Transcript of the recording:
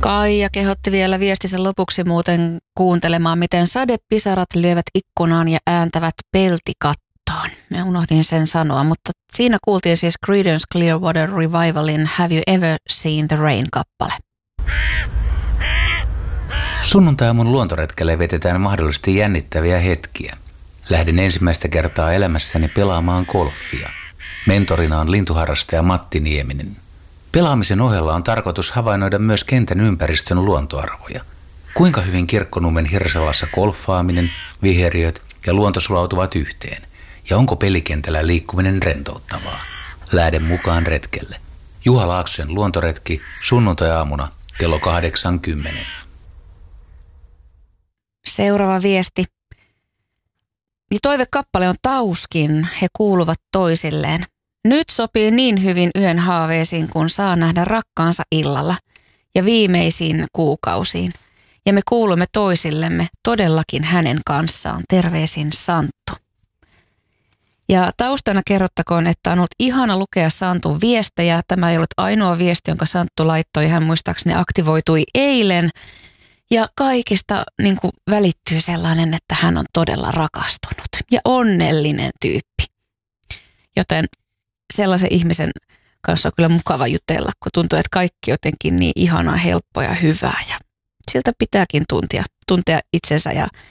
Kaija kehotti vielä viestisen lopuksi muuten kuuntelemaan, miten sadepisarat lyövät ikkunaan ja ääntävät peltikattoon. Mä unohdin sen sanoa, mutta siinä kuultiin siis Creedence Clearwater Revivalin Have You Ever Seen the Rain-kappale. Sunnuntai-aamun luontoretkelle vetetään mahdollisesti jännittäviä hetkiä. Lähdin ensimmäistä kertaa elämässäni pelaamaan golfia. Mentorina on lintuharrastaja Matti Nieminen. Pelaamisen ohella on tarkoitus havainnoida myös kentän ympäristön luontoarvoja. Kuinka hyvin Kirkkonummen Hirsalassa golfaaminen, viheriöt ja luonto sulautuvat yhteen? Ja onko pelikentällä liikkuminen rentouttavaa? Lähden mukaan retkelle. Juha Laaksosen luontoretki sunnuntai-aamuna kello 8:10. Seuraava viesti. Ja toivekappale on Tauskin. He kuuluvat toisilleen. Nyt sopii niin hyvin yön haaveisiin, kun saa nähdä rakkaansa illalla ja viimeisiin kuukausiin. Ja me kuulumme toisillemme todellakin hänen kanssaan. Terveisin Santtu. Ja taustana kerrottakoon, että on ollut ihana lukea Santun viestejä. Tämä ei ollut ainoa viesti, jonka Santtu laittoi. Hän muistaakseni aktivoitui eilen. Ja kaikista niin kuin välittyy sellainen, että hän on todella rakastunut ja onnellinen tyyppi. Joten sellaisen ihmisen kanssa on kyllä mukava jutella, kun tuntuu, että kaikki jotenkin niin ihanaa, helppoa ja hyvää. Ja siltä pitääkin tuntea itsensä ja